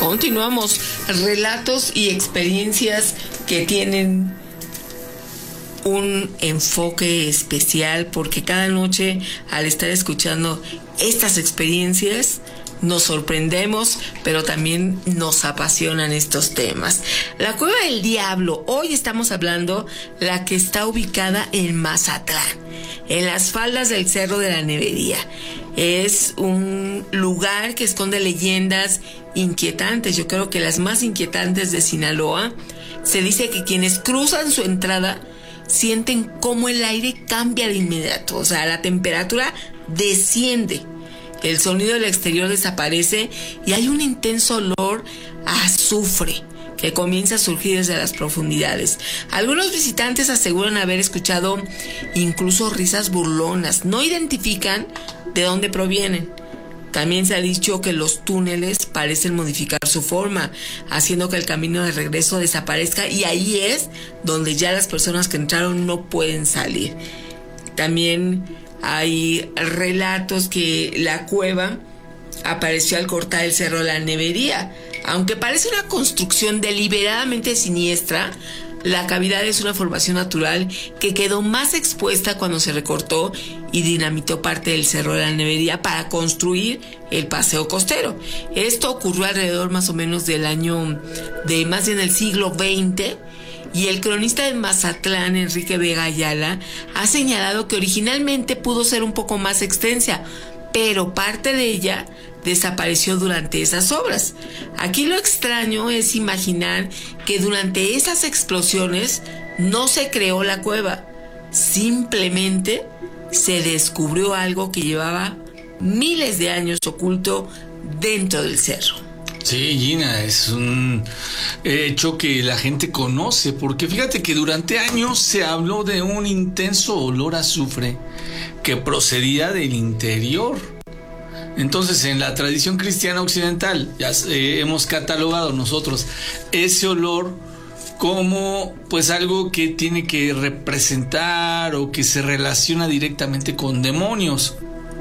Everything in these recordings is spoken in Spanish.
Continuamos. Relatos y experiencias que tienen un enfoque especial, porque cada noche al estar escuchando estas experiencias nos sorprendemos, pero también nos apasionan estos temas. La Cueva del Diablo, hoy estamos hablando la que está ubicada en Mazatlán, en las faldas del Cerro de la Nevería. Es un lugar que esconde leyendas inquietantes, yo creo que las más inquietantes de Sinaloa. Se dice que quienes cruzan su entrada sienten cómo el aire cambia de inmediato, o sea, la temperatura desciende, el sonido del exterior desaparece y hay un intenso olor a azufre que comienza a surgir desde las profundidades. Algunos visitantes aseguran haber escuchado incluso risas burlonas, no identifican de dónde provienen. También se ha dicho que los túneles parecen modificar su forma, haciendo que el camino de regreso desaparezca, y ahí es donde ya las personas que entraron no pueden salir. También hay relatos que la cueva apareció al cortar el Cerro de la Nevería. Aunque parece una construcción deliberadamente siniestra, la cavidad es una formación natural que quedó más expuesta cuando se recortó y dinamitó parte del Cerro de la Nevería para construir el paseo costero. Esto ocurrió alrededor más o menos del año de más bien el siglo XX, y el cronista de Mazatlán, Enrique Vega Ayala, ha señalado que originalmente pudo ser un poco más extensa, pero parte de ella desapareció durante esas obras. Aquí lo extraño es imaginar que durante esas explosiones no se creó la cueva, simplemente se descubrió algo que llevaba miles de años oculto dentro del cerro. Sí, Gina, es un hecho que la gente conoce, porque fíjate que durante años se habló de un intenso olor a azufre que procedía del interior. Entonces, en la tradición cristiana occidental, ya hemos catalogado nosotros ese olor como pues algo que tiene que representar o que se relaciona directamente con demonios,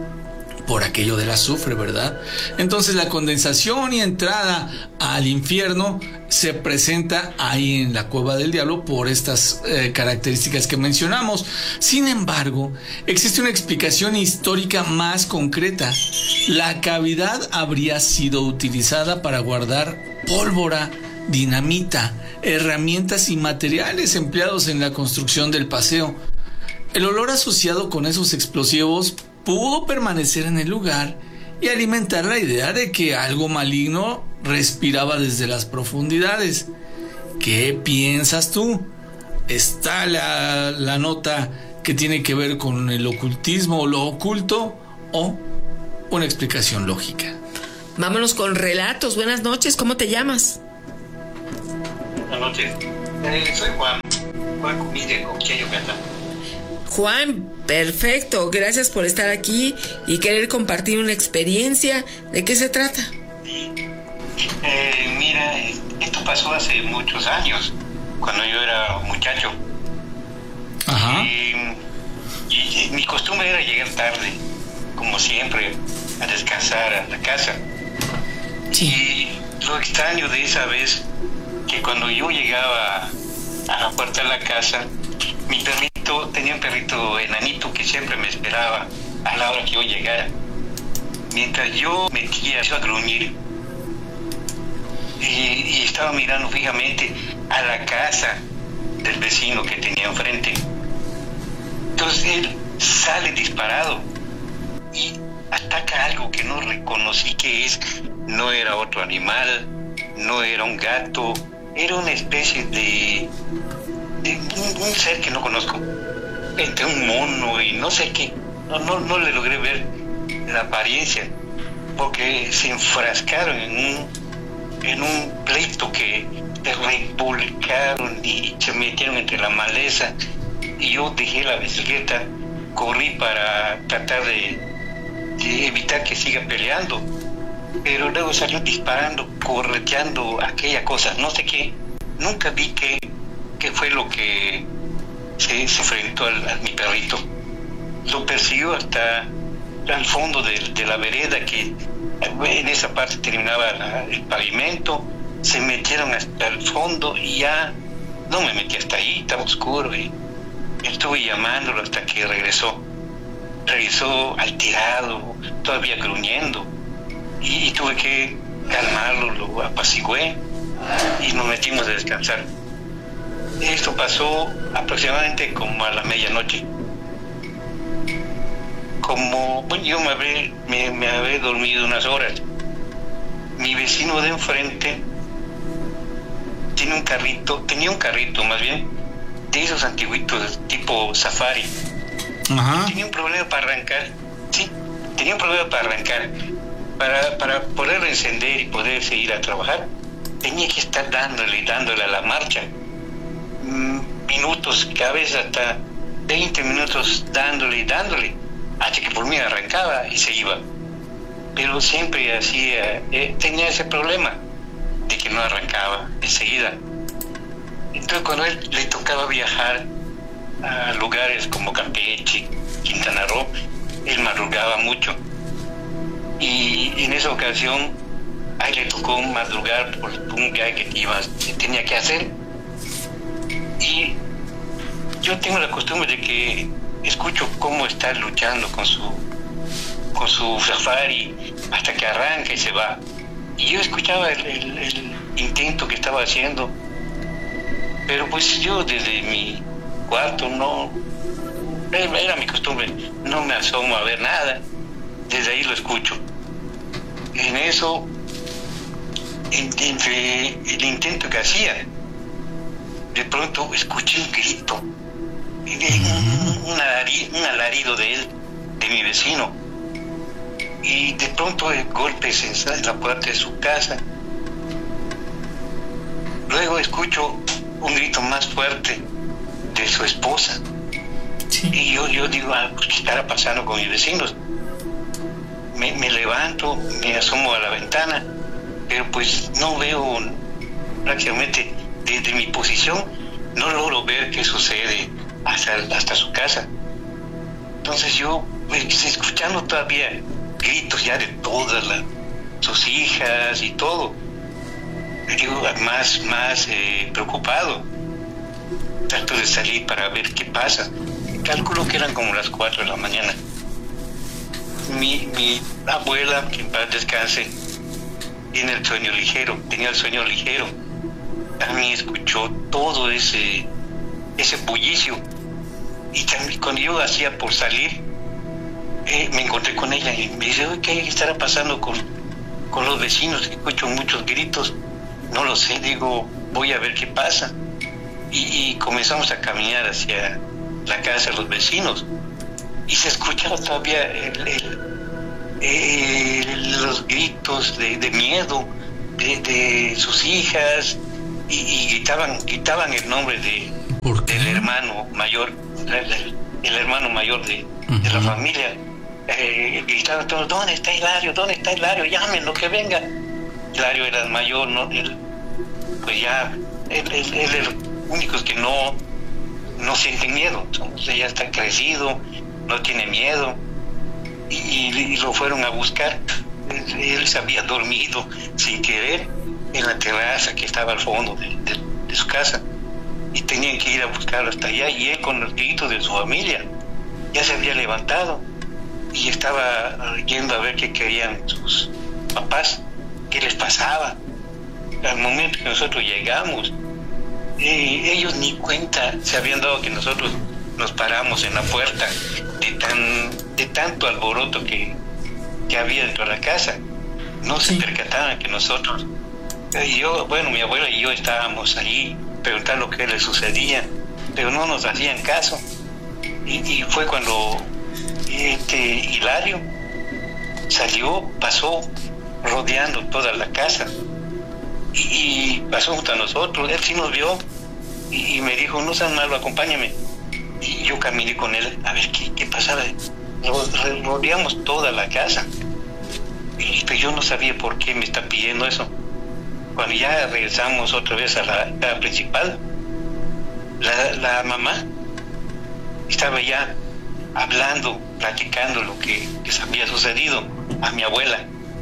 por aquello del azufre, ¿verdad? Entonces la condensación y entrada al infierno se presenta ahí en la Cueva del Diablo por estas características que mencionamos. Sin embargo, existe una explicación histórica más concreta. La cavidad habría sido utilizada para guardar pólvora, dinamita, herramientas y materiales empleados en la construcción del paseo. El olor asociado con esos explosivos pudo permanecer en el lugar y alimentar la idea de que algo maligno respiraba desde las profundidades. ¿Qué piensas tú? ¿Está la nota que tiene que ver con el ocultismo o lo oculto, o una explicación lógica? Vámonos con relatos. Buenas noches, ¿cómo te llamas? Buenas noches. Soy Juan Comide, Coquilla, Yucatán. Juan, perfecto, gracias por estar aquí y querer compartir una experiencia. ¿De qué se trata? Mira, esto pasó hace muchos años, cuando yo era muchacho. Ajá. Y mi costumbre era llegar tarde, como siempre, a descansar a la casa. Sí. Y lo extraño de esa vez, que cuando yo llegaba a la puerta de la casa, mi perrito, tenía un perrito enanito que siempre me esperaba a la hora que yo llegara. Mientras yo metía a gruñir y estaba mirando fijamente a la casa del vecino que tenía enfrente. Entonces él sale disparado y ataca algo que no reconocí que es. No era otro animal, no era un gato, era una especie de un ser que no conozco, entre un mono y no sé qué. No le logré ver la apariencia, porque se enfrascaron en un pleito que revolcaron y se metieron entre la maleza, y yo dejé la bicicleta, corrí para tratar de evitar que siga peleando, pero luego salió disparando, correteando aquella cosa, no sé qué. Nunca vi qué fue lo que se enfrentó a mi perrito. Lo persiguió hasta al fondo de la vereda, que En esa parte terminaba el pavimento, se metieron hasta el fondo y ya no me metí hasta ahí, estaba oscuro y estuve llamándolo hasta que regresó alterado, todavía gruñendo, y tuve que calmarlo, lo apacigué y nos metimos a descansar. Esto pasó aproximadamente como a la medianoche. Yo me había dormido unas horas. Mi vecino de enfrente tenía un carrito más bien, de esos antiguitos tipo Safari. Ajá. Tenía un problema para arrancar. Para poder encender y poder seguir a trabajar, tenía que estar dándole a la marcha. Minutos, cada vez hasta 20 minutos dándole, hasta que por mí arrancaba y se iba. Pero siempre tenía ese problema de que no arrancaba enseguida. Entonces cuando a él le tocaba viajar a lugares como Campeche, Quintana Roo, él madrugaba mucho. Y en esa ocasión a él le tocó madrugar por un viaje que tenía que hacer. Y yo tengo la costumbre de que escucho cómo está luchando con su Safari hasta que arranca y se va. Y yo escuchaba el intento que estaba haciendo, pero pues yo desde mi cuarto era mi costumbre, no me asomo a ver nada, desde ahí lo escucho. En eso, entre el intento que hacía, de pronto escuché un grito, un alarido de él, de mi vecino, y de pronto golpes en la puerta de su casa. Luego escucho un grito más fuerte de su esposa. Sí. Y yo digo, pues, ¿qué estará pasando con mis vecinos? Me levanto, me asomo a la ventana, pero pues no veo, prácticamente desde mi posición no logro ver qué sucede hasta su casa. Entonces yo, pues, escuchando todavía gritos ya de todas sus hijas y todo, digo, más preocupado, trato de salir para ver qué pasa. Calculo que eran como las 4 de la mañana. Mi abuela, que en paz descanse, tenía el sueño ligero. También escuchó todo ese bullicio. Y también cuando yo hacía por salir, me encontré con ella y me dice, ¿qué estará pasando con los vecinos? Escucho muchos gritos. No lo sé, digo, voy a ver qué pasa. Y comenzamos a caminar hacia la casa de los vecinos. Y se escuchaba todavía los gritos de miedo de sus hijas, y gritaban el nombre del hermano mayor, el hermano mayor de la familia. Gritaban todos, ¿dónde está Hilario? Llámenlo, que venga. Hilario era el mayor, ¿no? Pues ya, él es los únicos que no sienten miedo. Entonces ya está crecido, no tiene miedo, y lo fueron a buscar. Él se había dormido sin querer en la terraza que estaba al fondo de su casa, y tenían que ir a buscarlo hasta allá, y él, con los gritos de su familia, ya se había levantado y estaba yendo a ver qué querían sus papás, qué les pasaba. Al momento que nosotros llegamos, ellos ni cuenta se habían dado que nosotros nos paramos en la puerta de tanto alboroto que había dentro de la casa. No se percataban que nosotros, mi abuela y yo estábamos allí preguntando qué le sucedía, pero no nos hacían caso. Y fue cuando Hilario pasó rodeando toda la casa y pasó junto a nosotros. Él sí nos vio y me dijo, no seas malo, acompáñame. Y yo caminé con él a ver qué pasaba. Rodeamos toda la casa, y pues yo no sabía por qué me está pidiendo eso. Cuando ya regresamos otra vez a la casa principal, la mamá estaba ya hablando, platicando lo que les había sucedido a mi abuela.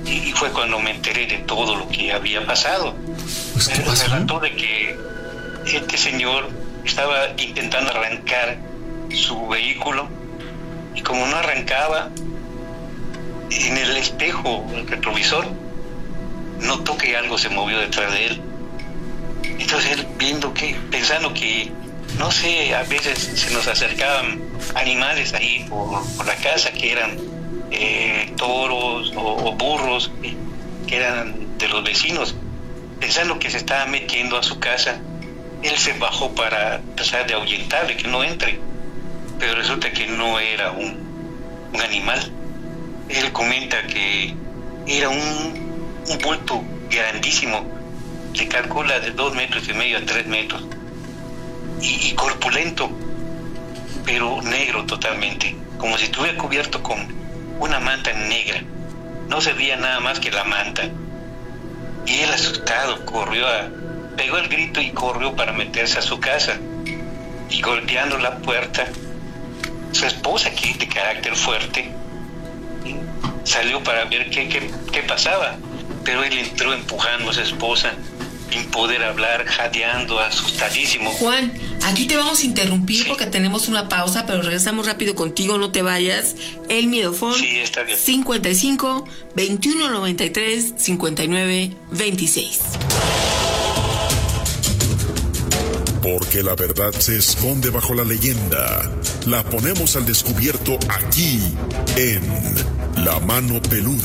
Y fue cuando me enteré de todo lo que había pasado. Pues, ¿qué pasó? Relató de que este señor estaba intentando arrancar su vehículo y como no arrancaba, en el espejo, el retrovisor, notó que algo se movió detrás de él. Entonces él pensando que, no sé, a veces se nos acercaban animales ahí por la casa que eran toros o burros que eran de los vecinos, pensando que se estaba metiendo a su casa, él se bajó para tratar de ahuyentarle, que no entre, pero resulta que no era un animal. Él comenta que era un bulto grandísimo, le calcula de 2,5 metros a 3 metros, y corpulento, pero negro totalmente, como si estuviera cubierto con una manta negra, no se veía nada más que la manta. Y él asustado pegó el grito y corrió para meterse a su casa, y golpeando la puerta, su esposa, que es de carácter fuerte, salió para ver qué pasaba, pero él entró empujando a su esposa sin poder hablar, jadeando, asustadísimo. Juan, aquí te vamos a interrumpir porque tenemos una pausa, pero regresamos rápido contigo, no te vayas. El Miedofón, sí, está bien. 55 21 93 59 26. Porque la verdad se esconde bajo la leyenda. La ponemos al descubierto aquí, en La Mano Peluda.